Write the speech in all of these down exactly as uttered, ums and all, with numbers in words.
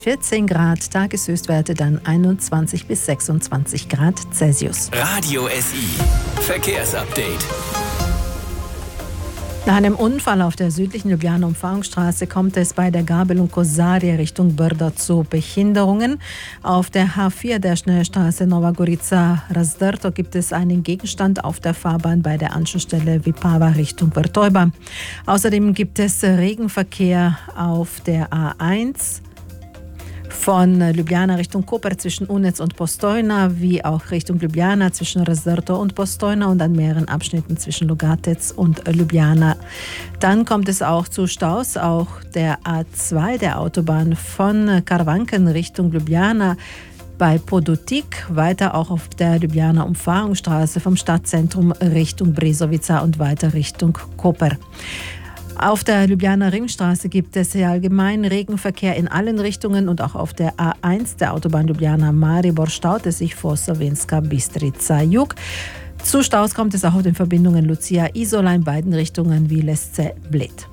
vierzehn Grad, Tageshöchstwerte dann einundzwanzig bis sechsundzwanzig Grad Celsius. Radio S I Verkehrsupdate. Nach einem Unfall auf der südlichen Ljubljana Umfahrungsstraße kommt es bei der Gabelung Kosaria Richtung Brda zu Behinderungen. Auf der H vier der Schnellstraße Nova Gorica Razdrto gibt es einen Gegenstand auf der Fahrbahn bei der Anschlussstelle Vipava Richtung Vrtojba. Außerdem gibt es Regenverkehr auf der A eins. Von Ljubljana Richtung Koper zwischen Unec und Postojna, wie auch Richtung Ljubljana zwischen Razdrto und Postojna und an mehreren Abschnitten zwischen Logatec und Ljubljana. Dann kommt es auch zu Staus, auch der A zwei der Autobahn von Karavanken Richtung Ljubljana bei Podutic, weiter auch auf der Ljubljana Umfahrungsstraße vom Stadtzentrum Richtung Brezovica und weiter Richtung Koper. Auf der Ljubljana Ringstraße gibt es ja allgemein Regenverkehr in allen Richtungen und auch auf der A eins der Autobahn Ljubljana Maribor staut es sich vor Slovenska Bistrica Jug. Zu Staus kommt es auch auf den Verbindungen Lucia Isola in beiden Richtungen wie Lesce Bled.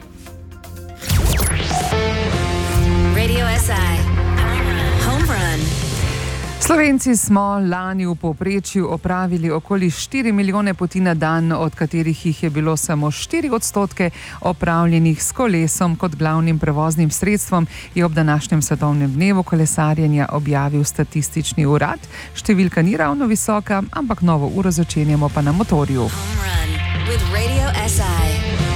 Radio S I Home Run. Slovenci smo lani v povprečju opravili okoli štiri milijone poti na dan, od katerih jih je bilo samo štiri odstotke opravljenih s kolesom kot glavnim prevoznim sredstvom, je ob današnjem svetovnem dnevu kolesarjenja objavil statistični urad. Številka ni ravno visoka, ampak novo uro začenjamo pa na motorju. Home Run.